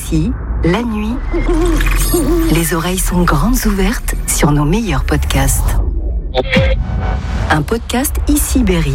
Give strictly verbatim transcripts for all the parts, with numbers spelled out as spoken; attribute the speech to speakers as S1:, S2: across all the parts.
S1: Ici, la nuit, les oreilles sont grandes ouvertes sur nos meilleurs podcasts. Un podcast Ici Berry.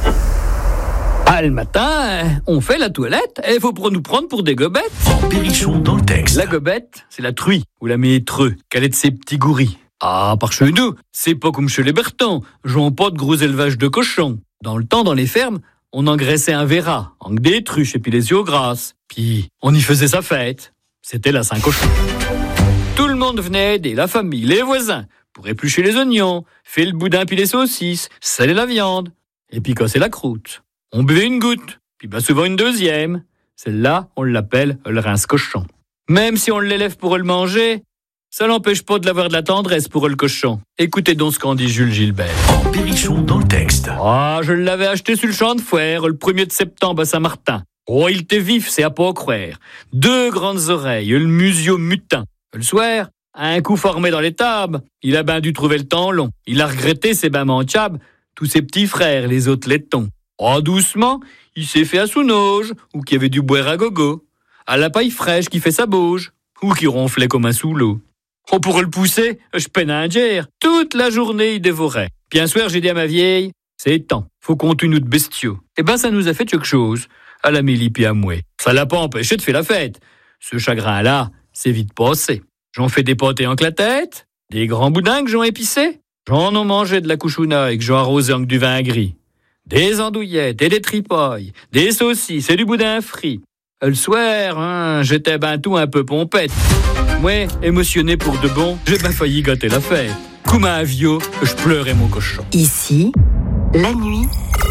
S2: Ah, le matin, on fait la toilette et il faut pour nous prendre pour des gobettes.
S3: Berrichon dans le texte.
S2: La gobette, c'est la truie ou la métreux, qu'elle est de ses petits gouris. Ah, par chez nous, c'est pas comme chez les Bertans, jouons pas de gros élevage de cochons. Dans le temps, dans les fermes, on engraissait un verra, avec des truches et puis les yeux grasses. Puis, on y faisait sa fête. C'était la Saint-Cochon. Tout le monde venait aider, la famille, les voisins, pour éplucher les oignons, faire le boudin puis les saucisses, saler la viande, et puis casser la croûte. On buvait une goutte, puis bien souvent une deuxième. Celle-là, on l'appelle le rince-cochon. Même si on l'élève pour le manger, ça n'empêche pas de l'avoir de la tendresse pour le cochon. Écoutez donc ce qu'en dit Jules Gilbert.
S3: Berrichon dans le texte.
S2: Ah, je l'avais acheté sur le champ de foire le premier de septembre à Saint-Martin. Oh, il était vif, c'est à pas croire. Deux grandes oreilles, le musio mutin. Le soir, un coup formé dans les tables, il a ben dû trouver le temps long. Il a regretté ses bains manchables, tous ses petits frères, les autres laitons. Oh, doucement, il s'est fait à sous-noge, ou qui avait du boire à gogo, à la paille fraîche qui fait sa bauge, ou qui ronflait comme un sous-l'eau. Oh, pour le pousser, je peine à ingère. Toute la journée, il dévorait. Puis un soir, j'ai dit à ma vieille, c'est temps, faut qu'on tue nous de bestiaux. Eh ben, ça nous a fait quelque chose, à la Mélie puis à moi. Ça l'a pas empêché de faire la fête. Ce chagrin-là, c'est vite passé. J'en fais des pâtés en tête, des grands boudins que j'en épicé. J'en ai mangé de la couchouna et que j'en arrosé avec du vin gris. Des andouillettes et des tripailles, des saucisses et du boudin frit. Le soir, hein, j'étais ben tout un peu pompette. Moi, émotionné pour de bon, j'ai ben failli gâter la fête. Comme un vieux, je pleurais mon cochon.
S1: Ici, la nuit,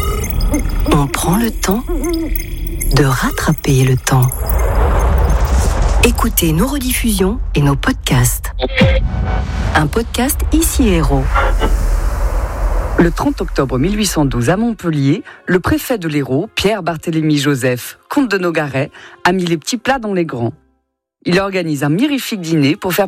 S1: on prend le temps de rattraper le temps. Écoutez nos rediffusions et nos podcasts. Un podcast Ici Hérault.
S4: Le trente octobre mille huit cent douze, à Montpellier, le préfet de l'Hérault, Pierre-Barthélemy Joseph, comte de Nogaret, a mis les petits plats dans les grands. Il organise un mirifique dîner pour faire